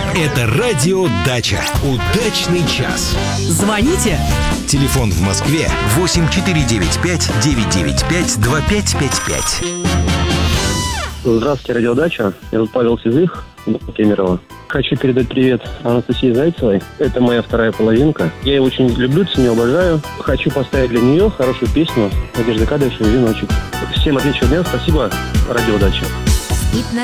Это радио «Дача». Удачный час. Звоните. Телефон в Москве 8495-995-2555. Здравствуйте, радио «Дача». Я зовут Павел Сизых, Кемерово. Хочу передать привет Анастасии Зайцевой. Это моя вторая половинка. Я ее очень люблю, ценю, обожаю. Хочу поставить для нее хорошую песню Надежды Кадышевой «Веночек». Всем отличного дня. Спасибо, радио «Дача».